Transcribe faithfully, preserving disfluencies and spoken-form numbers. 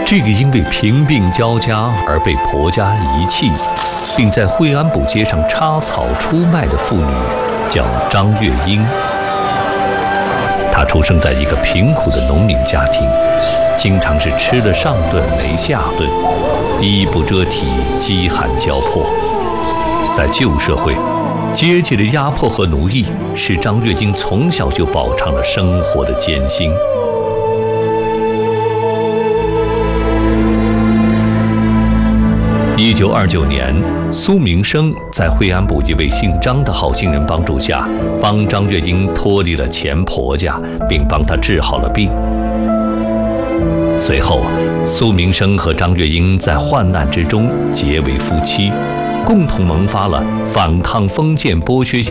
这个因为贫病交加而被婆家遗弃，并在惠安堡街上插草出卖的妇女，叫张月英。她出生在一个贫苦的农民家庭，经常是吃了上顿没下顿，衣不遮体，饥寒交迫。在旧社会，阶级的压迫和奴役使张月英从小就饱尝了生活的艰辛。一九二九年，苏明生在惠安堡一位姓张的好心人帮助下，帮张月英脱离了前婆家，并帮她治好了病。随后，苏明生和张月英在患难之中结为夫妻，共同萌发了反抗封建剥削下